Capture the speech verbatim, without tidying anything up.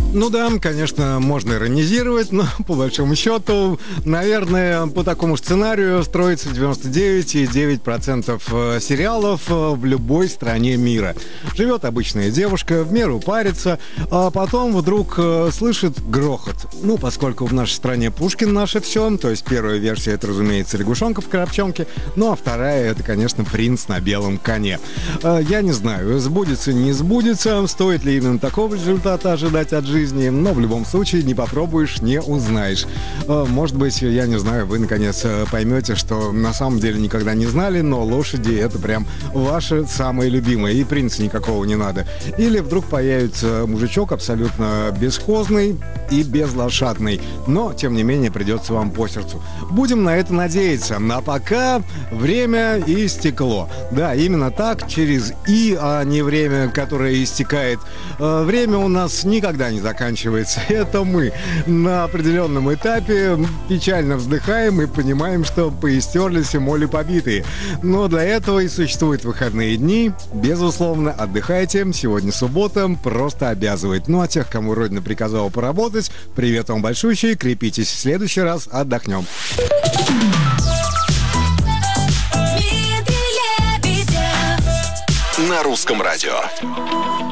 Ну да, конечно, можно иронизировать, но по большому счету, наверное, по такому сценарию строится девяносто девять целых девять десятых процента сериалов в любой стране мира. Живет обычная девушка, в меру парится, а потом вдруг слышит грохот. Ну, поскольку в нашей стране Пушкин наше все, то есть первая версия — это, разумеется, лягушонка в коробчонке, ну а вторая — это, конечно, принц на белом коне. Я не знаю, сбудется, не сбудется, стоит ли именно такого результата ожидать от жизни, но в любом случае не попробуешь, не узнаешь. Может быть, я не знаю, вы наконец поймете, что на самом деле никогда не знали, но лошади — это прям ваши самые любимые, и принца никакого не надо. Или вдруг появится мужичок абсолютно бесхозный и безлошадный, но, тем не менее, придется вам по сердцу. Будем на это надеяться. А пока время истекло. Да, именно так, через «и», а не время, которое истекает. Время у нас никогда не заканчивается. Это мы на определенном этапе печально вздыхаем и понимаем, что поистерлись и моли побитые. Но для этого и существуют выходные дни. Безусловно, отдыхайте. Сегодня суббота, просто обязывает. Ну а тех, кому Родина приказала поработать, привет вам большущий, крепитесь. В следующий раз отдохнем. На русском радио.